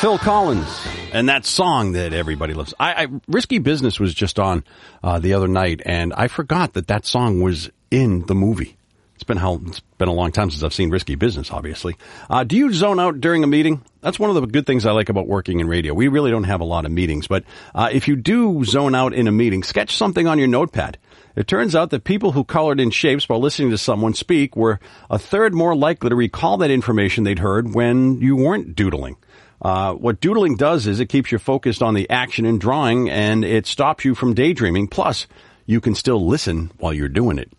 Phil Collins and that song that everybody loves. Risky Business was just on the other night, and I forgot that song was in the movie. It's been a long time since I've seen Risky Business, obviously. Do you zone out during a meeting? That's one of the good things I like about working in radio. We really don't have a lot of meetings, but if you do zone out in a meeting, sketch something on your notepad. It turns out that people who colored in shapes while listening to someone speak were a third more likely to recall that information they'd heard when you weren't doodling. What doodling does is it keeps you focused on the action in drawing, and it stops you from daydreaming. Plus, you can still listen while you're doing it.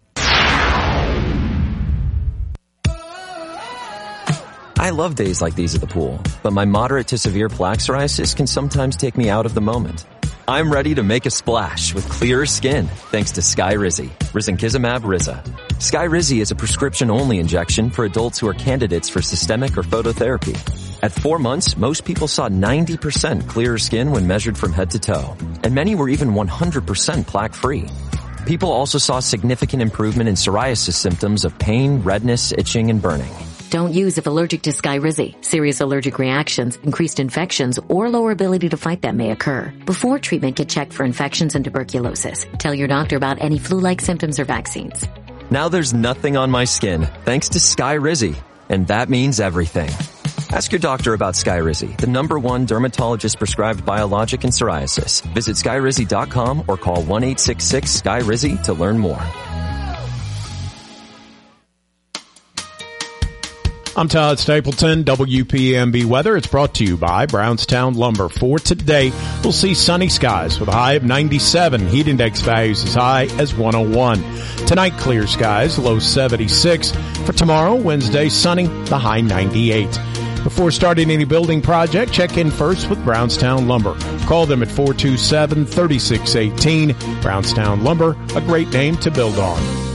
I love days like these at the pool, but my moderate to severe plaque psoriasis can sometimes take me out of the moment. I'm ready to make a splash with clearer skin thanks to Skyrizi, risankizumab Riza. Skyrizi is a prescription-only injection for adults who are candidates for systemic or phototherapy. At 4 months, most people saw 90% clearer skin when measured from head to toe, and many were even 100% plaque-free. People also saw significant improvement in psoriasis symptoms of pain, redness, itching, and burning. Don't use if allergic to Skyrizi. Serious allergic reactions, increased infections, or lower ability to fight them may occur. Before treatment, get checked for infections and tuberculosis. Tell your doctor about any flu-like symptoms or vaccines. Now there's nothing on my skin thanks to Skyrizi, and that means everything. Ask your doctor about Skyrizi, the #1 dermatologist-prescribed biologic in psoriasis. Visit Skyrizi.com or call 1-866-SKYRIZI to learn more. I'm Todd Stapleton, WPMB Weather. It's brought to you by Brownstown Lumber. For today, we'll see sunny skies with a high of 97. Heat index values as high as 101. Tonight, clear skies, low 76. For tomorrow, Wednesday, sunny, the high 98. Before starting any building project, check in first with Brownstown Lumber. Call them at 427-3618. Brownstown Lumber, a great name to build on.